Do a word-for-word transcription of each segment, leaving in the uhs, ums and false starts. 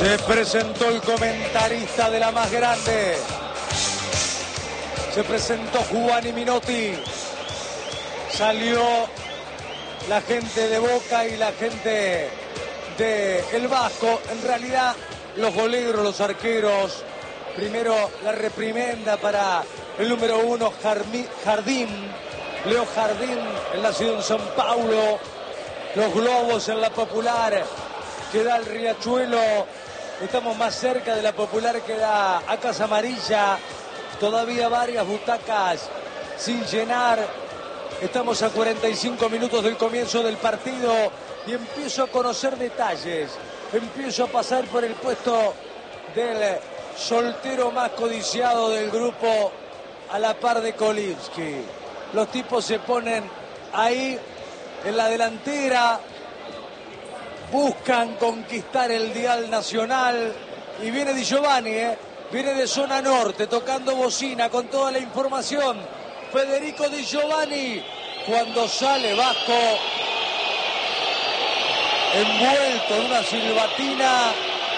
Se presentó el comentarista de la más grande. Se presentó Giovanni Minotti. Salió la gente de Boca y la gente de El Vasco. En realidad, los goleros, los arqueros. Primero la reprimenda para el número uno, Jardín. Leo Jardín, el nacido en San Paulo. Los globos en la Popular, que da el Riachuelo. Estamos más cerca de la Popular que da a Casa Amarilla. Todavía varias butacas sin llenar. Estamos a cuarenta y cinco minutos del comienzo del partido y empiezo a conocer detalles. Empiezo a pasar por el puesto del soltero más codiciado del grupo a la par de Kolibski. Los tipos se ponen ahí en la delantera, buscan conquistar el dial nacional y viene Di Giovanni, ¿eh? Viene de zona norte, tocando bocina con toda la información. Federico Di Giovanni, cuando sale Vasco, envuelto en una silbatina,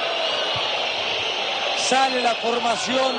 sale la formación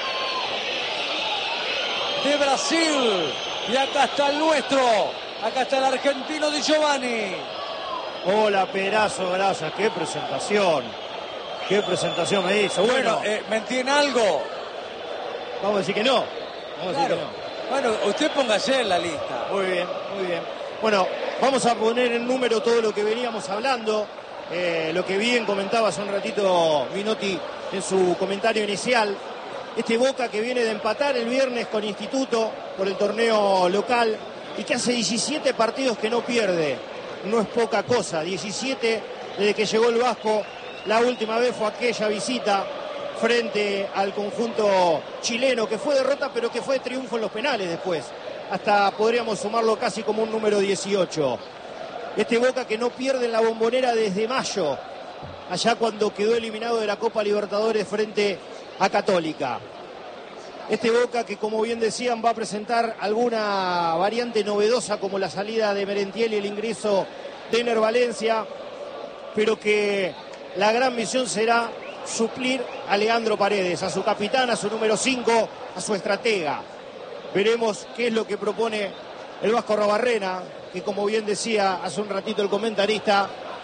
de Brasil y acá está el nuestro, acá está el argentino Di Giovanni. Hola, Perazo, gracias, qué presentación, qué presentación me hizo. Bueno, bueno eh, ¿mentí en algo? Vamos a decir que no, vamos Claro. a decir que no. Bueno, usted póngase en la lista. Muy bien, muy bien. Bueno, vamos a poner en número todo lo que veníamos hablando, eh, lo que bien comentaba hace un ratito Minotti en su comentario inicial. Este Boca que viene de empatar el viernes con Instituto por el torneo local y que hace diecisiete partidos que no pierde. No es poca cosa, diecisiete desde que llegó el Vasco. La última vez fue aquella visita frente al conjunto chileno, que fue derrota pero que fue triunfo en los penales después. Hasta podríamos sumarlo casi como un número dieciocho. Este Boca que no pierde en la Bombonera desde mayo, allá cuando quedó eliminado de la Copa Libertadores frente a Católica. Este Boca que, como bien decían, va a presentar alguna variante novedosa como la salida de Merentiel y el ingreso de Ener Valencia, pero que la gran misión será suplir a Leandro Paredes, a su capitán, a su número cinco, a su estratega. Veremos qué es lo que propone el Vasco Arrobarrena, que, como bien decía hace un ratito el comentarista,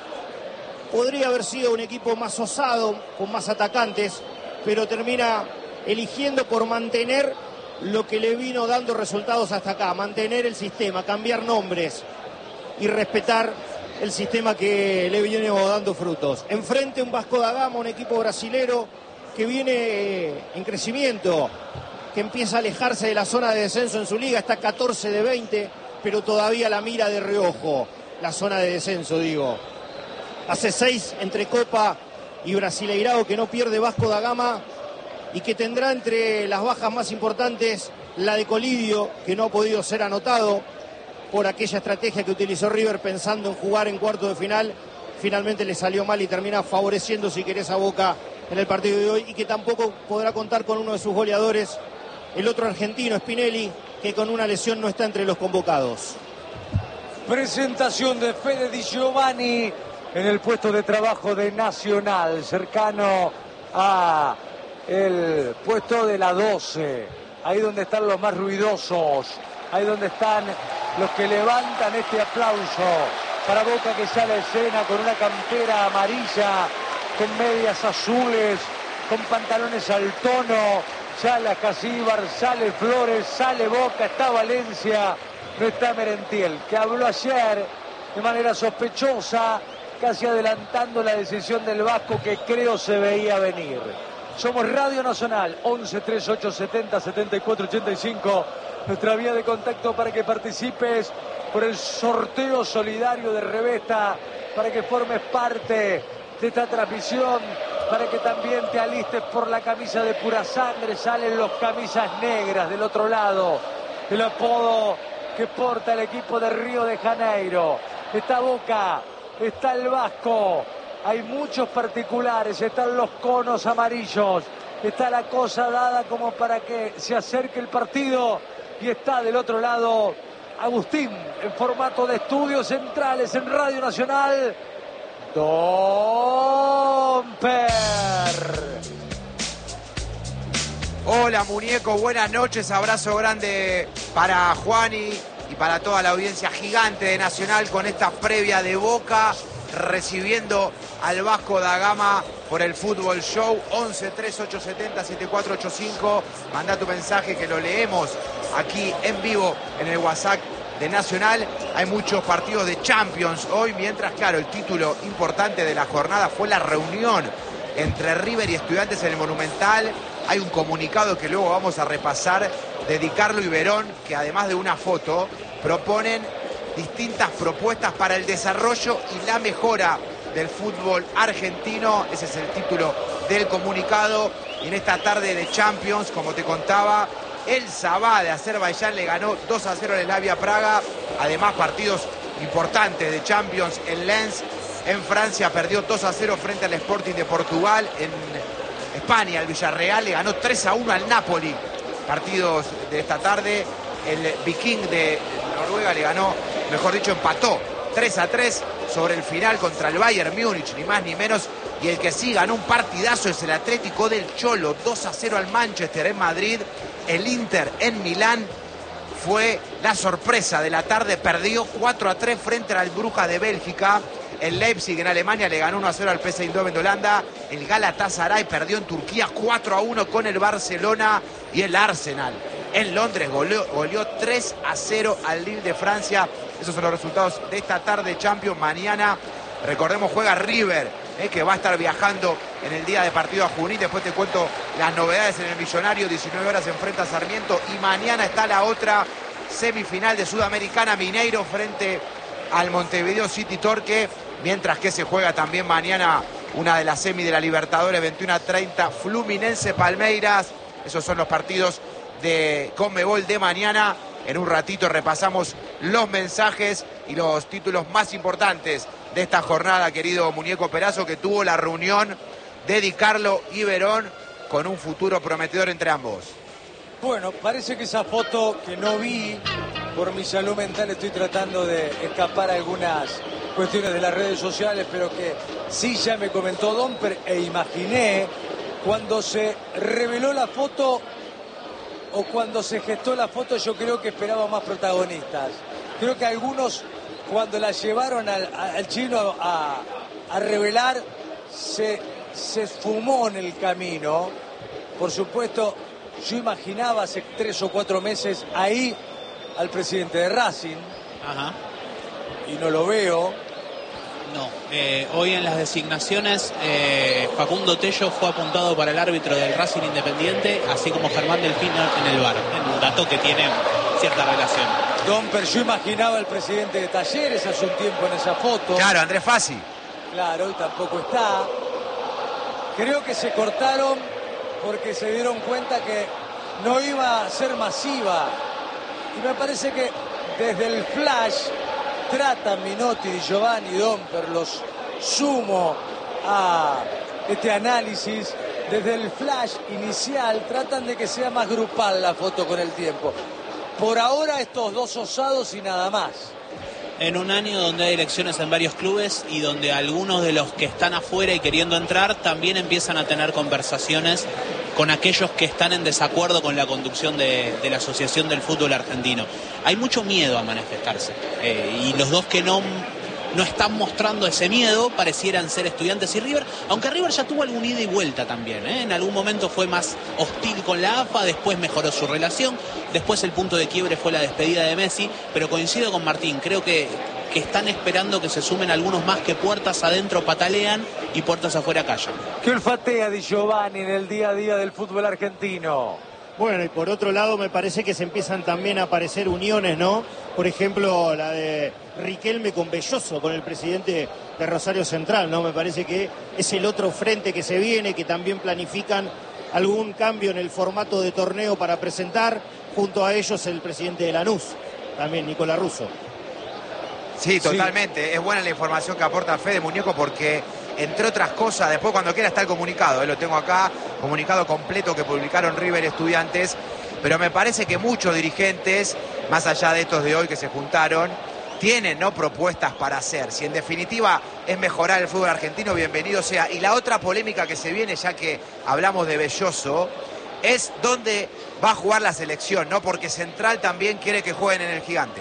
podría haber sido un equipo más osado, con más atacantes, pero termina eligiendo por mantener lo que le vino dando resultados hasta acá, mantener el sistema, cambiar nombres y respetar el sistema que le viene dando frutos. Enfrente un Vasco da Gama, un equipo brasilero que viene en crecimiento, que empieza a alejarse de la zona de descenso en su liga, está catorce de veinte, pero todavía la mira de reojo, la zona de descenso, digo. Hace seis entre Copa y Brasileirao que no pierde Vasco da Gama y que tendrá entre las bajas más importantes la de Colidio, que no ha podido ser anotado por aquella estrategia que utilizó River pensando en jugar en cuarto de final. Finalmente le salió mal y termina favoreciendo, si querés, a Boca en el partido de hoy, y que tampoco podrá contar con uno de sus goleadores, el otro argentino, Spinelli, que con una lesión no está entre los convocados. Presentación de Fede Di Giovanni en el puesto de trabajo de Nacional, cercano a el puesto de la doce, ahí donde están los más ruidosos, ahí donde están los que levantan este aplauso para Boca, que sale a escena con una campera amarilla, con medias azules, con pantalones al tono. Sale Acasíbar, sale Flores, sale Boca, está Valencia, no está Merentiel, que habló ayer de manera sospechosa, casi adelantando la decisión del Vasco, que creo se veía venir. Somos Radio Nacional, once treinta y ocho setenta setenta y cuatro ochenta y cinco, nuestra vía de contacto para que participes por el sorteo solidario de Revesta, para que formes parte de esta transmisión, para que también te alistes por la camisa de Pura Sangre. Salen los camisas negras del otro lado, el apodo que porta el equipo de Río de Janeiro. Está Boca, está el Vasco, hay muchos particulares, están los conos amarillos, está la cosa dada como para que se acerque el partido, y está del otro lado Agustín en formato de estudios centrales en Radio Nacional. Domper. Hola muñeco, buenas noches, abrazo grande para Juani y para toda la audiencia gigante de Nacional con esta previa de Boca recibiendo al Vasco da Gama por el Fútbol Show. Once tres ocho siete cero siete cuatro ocho cinco, manda tu mensaje que lo leemos aquí en vivo en el WhatsApp de Nacional. Hay muchos partidos de Champions hoy, mientras claro, el título importante de la jornada fue la reunión entre River y Estudiantes en el Monumental. Hay un comunicado que luego vamos a repasar de Di Carlo y Verón, que además de una foto, proponen distintas propuestas para el desarrollo y la mejora del fútbol argentino. Ese es el título del comunicado. Y en esta tarde de Champions, como te contaba, el Sabah de Azerbaiyán le ganó dos a cero al Slavia Praga. Además, partidos importantes de Champions. El Lens en Francia perdió dos a cero frente al Sporting de Portugal. En España, el Villarreal le ganó tres a uno al Napoli. Partidos de esta tarde. El Viking de Noruega le ganó, mejor dicho, empató tres a tres sobre el final contra el Bayern Múnich, ni más ni menos. Y el que sí ganó un partidazo es el Atlético del Cholo, dos a cero al Manchester en Madrid. El Inter en Milán fue la sorpresa de la tarde, perdió cuatro a tres frente al Brujas de Bélgica. El Leipzig en Alemania le ganó uno a cero al P S V Eindhoven de Holanda. El Galatasaray perdió en Turquía cuatro a uno con el Barcelona. Y el Arsenal en Londres goleó, goleó tres a cero al Lille de Francia. Esos son los resultados de esta tarde Champions. Mañana, recordemos, juega River, eh, que va a estar viajando en el día de partido a Junín. Después te cuento las novedades en el Millonario. diecinueve horas enfrenta a Sarmiento. Y mañana está la otra semifinal de Sudamericana, Mineiro frente al Montevideo City Torque. Mientras que se juega también mañana una de las semi de la Libertadores, veintiuno a treinta, Fluminense Palmeiras. Esos son los partidos de Conmebol de mañana. En un ratito repasamos los mensajes y los títulos más importantes de esta jornada, querido muñeco Perazo, que tuvo la reunión de Di Carlo y Verón con un futuro prometedor entre ambos. Bueno, parece que esa foto que no vi por mi salud mental, estoy tratando de escapar a algunas cuestiones de las redes sociales, pero que sí ya me comentó Domper e imaginé cuando se reveló la foto o cuando se gestó la foto. Yo creo que esperaba más protagonistas. Creo que algunos, cuando la llevaron al, al chino a, a revelar, se, se esfumó en el camino. Por supuesto, yo imaginaba hace tres o cuatro meses ahí al presidente de Racing. Ajá. Y no lo veo. No, eh, hoy en las designaciones eh, Facundo Tello fue apuntado para el árbitro del Racing Independiente, así como Germán Delfino en el V A R, un dato que tiene cierta relación. Domper, yo imaginaba al presidente de Talleres hace un tiempo en esa foto. Claro, Andrés Fassi. Claro, y tampoco está. Creo que se cortaron porque se dieron cuenta que no iba a ser masiva. Y me parece que desde el flash tratan Minotti, Di Giovanni, Domper, los sumo a este análisis. Desde el flash inicial tratan de que sea más grupal la foto con el tiempo. Por ahora estos dos osados y nada más. En un año donde hay elecciones en varios clubes y donde algunos de los que están afuera y queriendo entrar también empiezan a tener conversaciones con aquellos que están en desacuerdo con la conducción de, de la Asociación del Fútbol Argentino. Hay mucho miedo a manifestarse eh, y los dos que no, no están mostrando ese miedo parecieran ser Estudiantes y River, aunque River ya tuvo algún ida y vuelta también, ¿eh? En algún momento fue más hostil con la A F A, después mejoró su relación, después el punto de quiebre fue la despedida de Messi, pero coincido con Martín, creo que, que están esperando que se sumen algunos más que puertas adentro patalean y puertas afuera callan. ¿Qué olfatea Di Giovanni en el día a día del fútbol argentino? Bueno, y por otro lado me parece que se empiezan también a aparecer uniones, ¿no? Por ejemplo, la de Riquelme con Belloso, con el presidente de Rosario Central, ¿no? Me parece que es el otro frente que se viene, que también planifican algún cambio en el formato de torneo para presentar, junto a ellos el presidente de Lanús, también Nicolás Russo. Sí, totalmente. Sí. Es buena la información que aporta Fede Muñeco porque, entre otras cosas, después cuando quiera está el comunicado, eh, lo tengo acá, comunicado completo que publicaron River Estudiantes, pero me parece que muchos dirigentes, más allá de estos de hoy que se juntaron, tienen, ¿no?, propuestas para hacer. Si en definitiva es mejorar el fútbol argentino, bienvenido sea. Y la otra polémica que se viene, ya que hablamos de Belloso, es donde va a jugar la selección, ¿no? Porque Central también quiere que jueguen en el Gigante.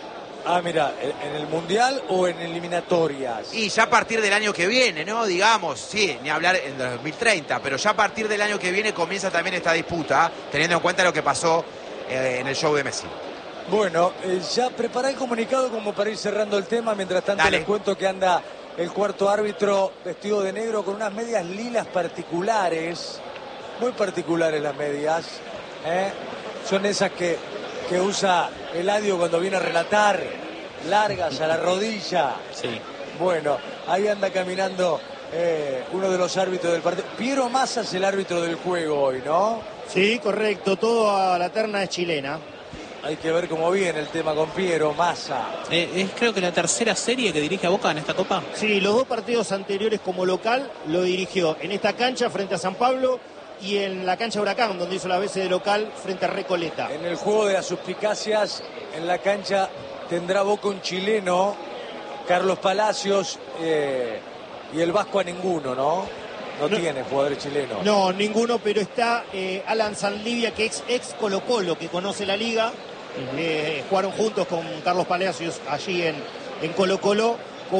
Ah, mira, ¿en el Mundial o en eliminatorias? Y ya a partir del año que viene, ¿no? Digamos, sí, ni hablar en dos mil treinta, pero ya a partir del año que viene comienza también esta disputa, teniendo en cuenta lo que pasó eh, en el show de Messi. Bueno, eh, ya prepará el comunicado como para ir cerrando el tema. Mientras tanto, Dale. les cuento que anda el cuarto árbitro vestido de negro con unas medias lilas particulares, muy particulares las medias, ¿eh? Son esas que, que usa Eladio cuando viene a relatar, largas a la rodilla. Sí. Bueno, ahí anda caminando eh, uno de los árbitros del partido. Piero Massa es el árbitro del juego hoy, ¿no? Sí, correcto, toda la terna es chilena. Hay que ver cómo viene el tema con Piero Massa. Eh, es creo que la tercera serie que dirige a Boca en esta Copa. Sí, los dos partidos anteriores como local lo dirigió en esta cancha frente a San Pablo y en la cancha Huracán, donde hizo las veces de local frente a Recoleta. En el juego de las suspicacias, en la cancha tendrá Boca un chileno, Carlos Palacios, eh, y el vasco a ninguno, ¿no? No, no tiene jugadores chilenos. No, ninguno, pero está eh, Alan Sanlivia, que es ex Colo Colo, que conoce la liga. Uh-huh. eh, jugaron juntos con Carlos Palacios allí en, en Colo Colo,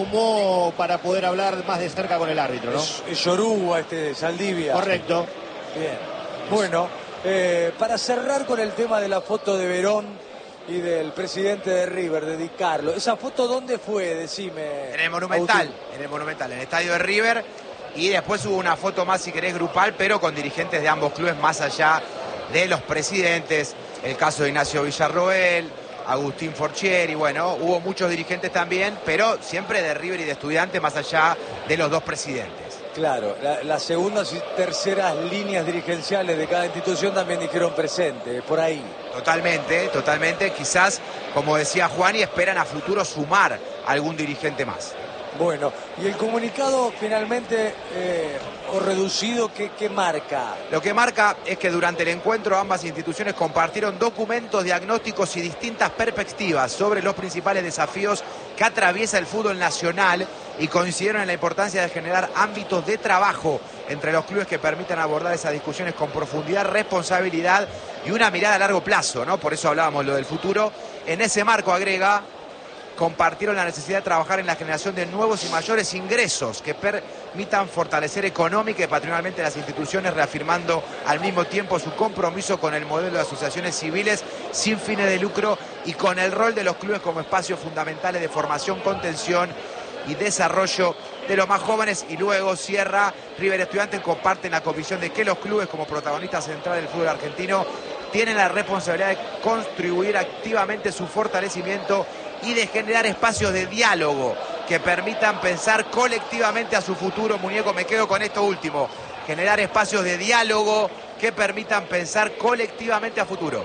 como para poder hablar más de cerca con el árbitro, ¿no? Es, es Yoruba este Saldivia. Correcto. Bien. Bueno, eh, para cerrar con el tema de la foto de Verón y del presidente de River, dedicarlo. ¿Esa foto dónde fue? Decime. En el Monumental, Agustín. en el Monumental, en el estadio de River. Y después hubo una foto más, si querés, grupal, pero con dirigentes de ambos clubes, más allá de los presidentes. El caso de Ignacio Villarroel, Agustín Forchieri, bueno, hubo muchos dirigentes también, pero siempre de River y de Estudiantes, más allá de los dos presidentes. Claro, la, las segundas y terceras líneas dirigenciales de cada institución también dijeron presente, por ahí. Totalmente, totalmente. Quizás, como decía Juani, esperan a futuro sumar algún dirigente más. Bueno, y el comunicado finalmente, eh, o reducido, ¿qué, qué marca? Lo que marca es que durante el encuentro ambas instituciones compartieron documentos, diagnósticos y distintas perspectivas sobre los principales desafíos que atraviesa el fútbol nacional y coincidieron en la importancia de generar ámbitos de trabajo entre los clubes que permitan abordar esas discusiones con profundidad, responsabilidad y una mirada a largo plazo, ¿no? Por eso hablábamos lo del futuro. En ese marco, agrega, compartieron la necesidad de trabajar en la generación de nuevos y mayores ingresos que permitan fortalecer económica y patrimonialmente las instituciones, reafirmando al mismo tiempo su compromiso con el modelo de asociaciones civiles sin fines de lucro y con el rol de los clubes como espacios fundamentales de formación, contención y desarrollo de los más jóvenes. Y luego cierra, River Estudiantes comparten la convicción de que los clubes como protagonistas centrales del fútbol argentino tienen la responsabilidad de contribuir activamente su fortalecimiento y de generar espacios de diálogo que permitan pensar colectivamente a su futuro. Muñeco, me quedo con esto último. Generar espacios de diálogo que permitan pensar colectivamente a futuro.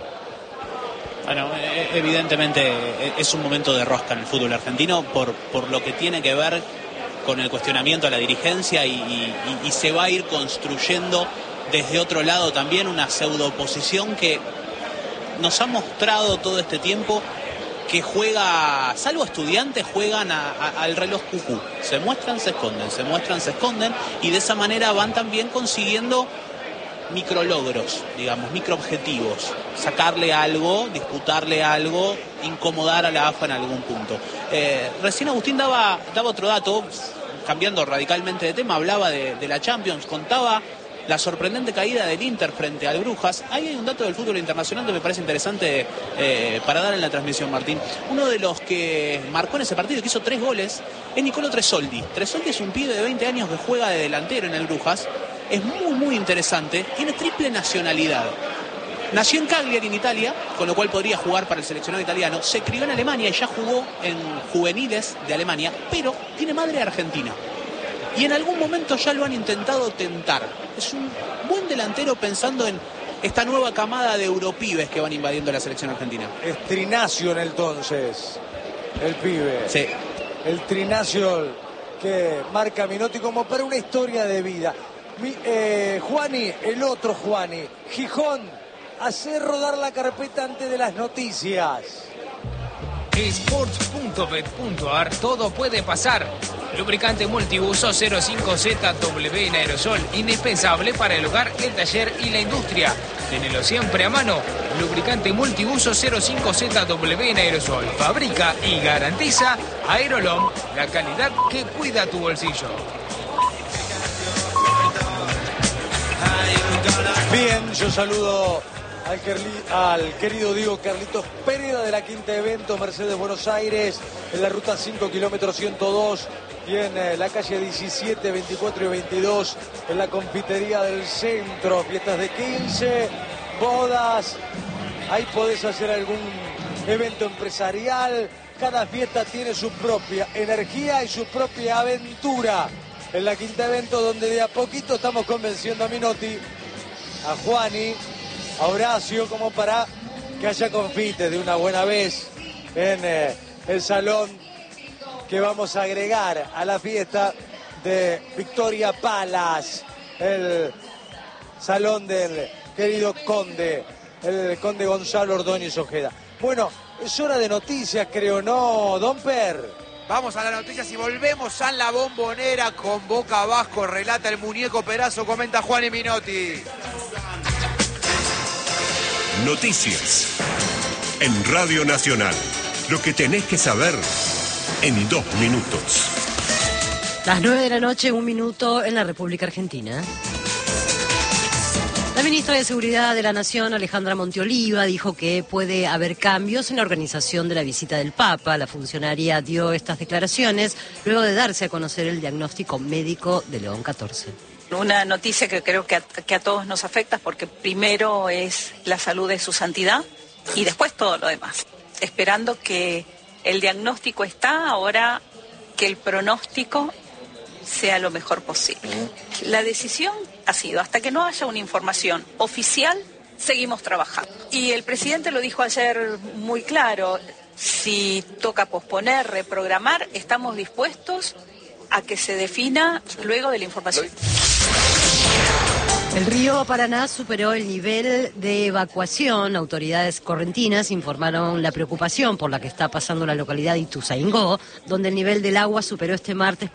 Bueno, evidentemente es un momento de rosca en el fútbol argentino por, por lo que tiene que ver con el cuestionamiento a la dirigencia y, y, y se va a ir construyendo desde otro lado también una pseudo oposición que nos ha mostrado todo este tiempo que juega, salvo Estudiantes, juegan a, a, al reloj cucú. Se muestran, se esconden, se muestran, se esconden, y de esa manera van también consiguiendo micrologros, digamos, microobjetivos. Sacarle algo, disputarle algo, incomodar a la A F A en algún punto. Eh, recién Agustín daba, daba otro dato, cambiando radicalmente de tema, hablaba de, de la Champions, contaba la sorprendente caída del Inter frente al Brujas. Ahí hay un dato del fútbol internacional que me parece interesante eh, para dar en la transmisión, Martín. Uno de los que marcó en ese partido, que hizo tres goles, es Nicolo Tresoldi. Tresoldi es un pibe de veinte años que juega de delantero en el Brujas. Es muy, muy interesante. Tiene triple nacionalidad. Nació en Cagliari, en Italia, con lo cual podría jugar para el seleccionado italiano. Se crió en Alemania y ya jugó en juveniles de Alemania, pero tiene madre argentina. Y en algún momento ya lo han intentado tentar. Es un buen delantero pensando en esta nueva camada de europibes que van invadiendo la selección argentina. Es Trinación entonces, el pibe. Sí. El Trinación que marca Minotti como para una historia de vida. Mi, eh, Juani, el otro Juani. Gijón, hacer rodar la carpeta antes de las noticias. Sports punto bet punto a r, todo puede pasar. Lubricante multiuso cero cinco Z W en aerosol, indispensable para el hogar, el taller y la industria. Tenelo siempre a mano. Lubricante multiuso cero cinco Z W en aerosol. Fabrica y garantiza Aerolom, la calidad que cuida tu bolsillo. Bien, yo saludo al, Kerli, al querido Diego Carlitos Pérez de la Quinta Evento, Mercedes Buenos Aires, en la ruta cinco, kilómetro ciento dos, y en eh, la calle diecisiete, veinticuatro y veintidós, en la confitería del centro, fiestas de quince, bodas, ahí podés hacer algún evento empresarial, cada fiesta tiene su propia energía y su propia aventura. En la Quinta Evento, donde de a poquito estamos convenciendo a Minotti, a Juani, a Horacio, como para que haya confites de una buena vez en eh, el salón que vamos a agregar a la fiesta de Victoria Palace, el salón del querido conde, el conde Gonzalo Ordóñez Ojeda. Bueno, es hora de noticias, creo, ¿no, Don Per? Vamos a las noticias y volvemos a la Bombonera con Boca Vasco. Relata el muñeco Perazo, comenta Juan y Minotti. Noticias en Radio Nacional. Lo que tenés que saber en dos minutos. Las nueve de la noche, un minuto en la República Argentina. La ministra de Seguridad de la Nación, Alejandra Monteoliva, dijo que puede haber cambios en la organización de la visita del Papa. La funcionaria dio estas declaraciones luego de darse a conocer el diagnóstico médico de León catorce. Una noticia que creo que a, que a todos nos afecta porque primero es la salud de su santidad y después todo lo demás. Esperando que el diagnóstico está, ahora que el pronóstico sea lo mejor posible. La decisión ha sido, hasta que no haya una información oficial, seguimos trabajando. Y el presidente lo dijo ayer muy claro, si toca posponer, reprogramar, estamos dispuestos a que se defina luego de la información. El río Paraná superó el nivel de evacuación. Autoridades correntinas informaron la preocupación por la que está pasando la localidad de Ituzaingó, donde el nivel del agua superó este martes